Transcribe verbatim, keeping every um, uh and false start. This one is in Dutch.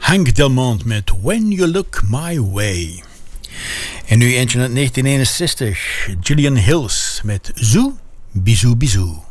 Hank Delmont met When You Look My Way. En nu eentje uit negentien eenenzestig. Gillian Hills met Zoo, Bisou Bisou.